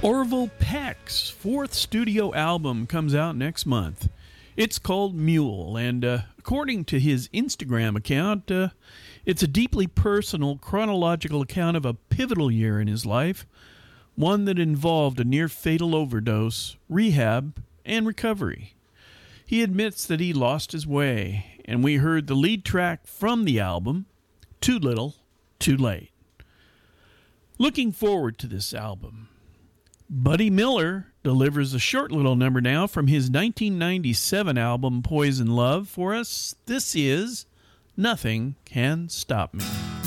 Orville Peck's fourth studio album comes out next month. It's called Mule, and according to his Instagram account, it's a deeply personal, chronological account of a pivotal year in his life, one that involved a near-fatal overdose, rehab, and recovery. He admits that he lost his way, and we heard the lead track from the album, Too Little, Too Late. Looking forward to this album. Buddy Miller delivers a short little number now from his 1997 album Poison Love for us. This is Nothing Can Stop Me.